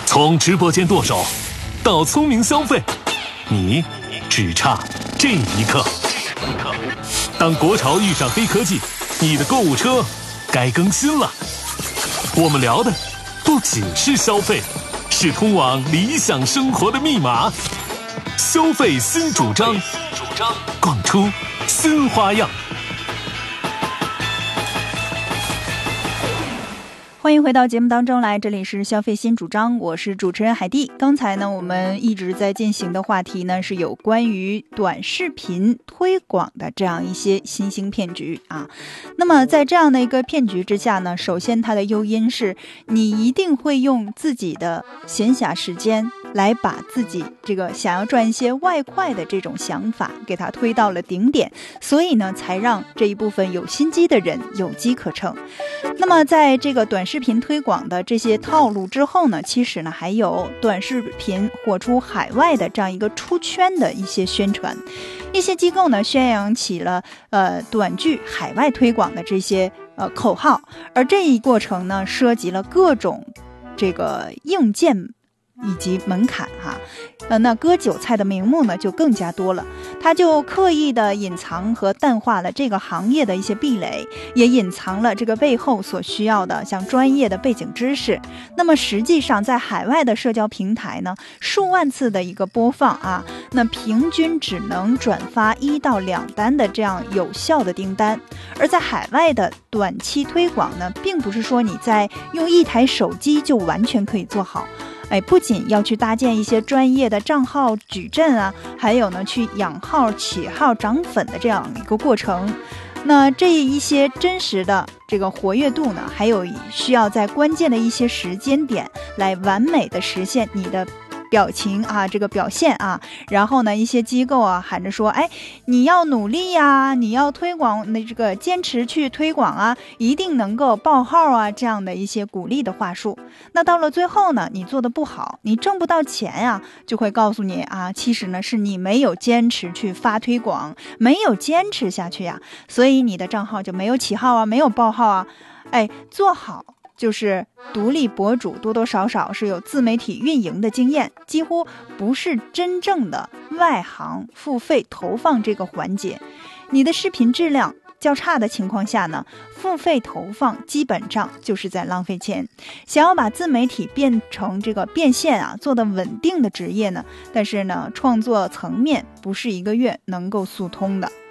从直播间剁手到聪明消费，你只差这一刻。当国潮遇上黑科技，你的购物车该更新了。我们聊的不仅是消费，是通往理想生活的密码。消费新主张，逛出新花样。 欢迎回到节目当中来，这里是消费新主张，我是主持人海蒂。刚才呢，我们一直在进行的话题呢，是有关于短视频推广的这样一些新兴骗局啊。那么在这样的一个骗局之下呢，首先它的诱因是你一定会用自己的闲暇时间来把自己这个想要赚一些外快的这种想法给它推到了顶点，所以呢，才让这一部分有心机的人有机可乘。那么在这个短视频推广的这些套路之后呢，其实呢还有短视频火出海外的这样一个出圈的一些宣传，一些机构呢宣扬起了短剧海外推广的这些口号，而这一过程呢涉及了各种这个硬件以及门槛哈，那割韭菜的名目呢就更加多了，他就刻意的隐藏和淡化了这个行业的一些壁垒，也隐藏了这个背后所需要的像专业的背景知识。那么实际上在海外的社交平台呢，数万次的一个播放啊，那平均只能转发1到2单的这样有效的订单。而在海外的短期推广呢，并不是说你在用一台手机就完全可以做好。不仅要去搭建一些专业的账号矩阵啊，还有呢去养号、起号、涨粉的这样一个过程。那这一些真实的这个活跃度呢，还有需要在关键的一些时间点来完美的实现你的表情啊，这个表现啊，然后呢，一些机构啊喊着说，你要努力呀，你要推广，那这个坚持去推广啊，一定能够爆号啊，这样的一些鼓励的话术。那到了最后呢，你做的不好，你挣不到钱呀，就会告诉你啊，其实呢是你没有坚持去发推广，没有坚持下去呀，所以你的账号就没有起号啊，没有爆号啊。做好。就是独立博主多多少少是有自媒体运营的经验，几乎不是真正的外行付费投放这个环节。你的视频质量较差的情况下呢，付费投放基本上就是在浪费钱。想要把自媒体变成这个变现啊，做的稳定的职业呢，但是呢，创作层面不是1个月能够速通的。